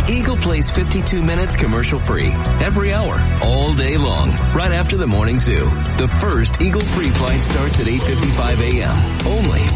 Eagle plays 52 minutes commercial free every hour, all day long, right after the morning zoo. The first Eagle free flight starts at 8:55 a.m. only